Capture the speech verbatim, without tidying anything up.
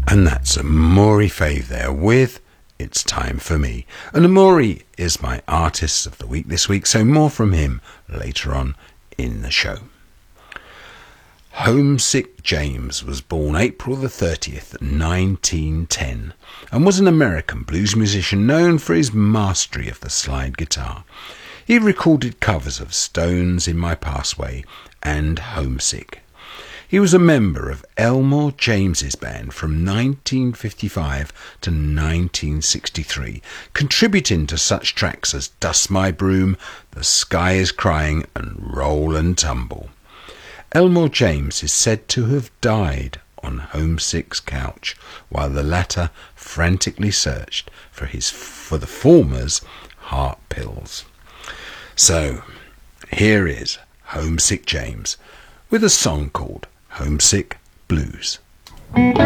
And that's Amaury Fave there with It's Time for Me. And Amaury is my artist of the week this week, so more from him later on in the show. Homesick James was born April the thirtieth, nineteen ten, and was an American blues musician known for his mastery of the slide guitar. He recorded covers of Stones' In My Past Way and Homesick. He was a member of Elmore James's band from nineteen fifty-five to nineteen sixty-three, contributing to such tracks as Dust My Broom, The Sky Is Crying and Roll and Tumble. Elmore James is said to have died on Homesick's couch, while the latter frantically searched for his for the former's heart pills. So, here is Homesick James with a song called Homesick Blues.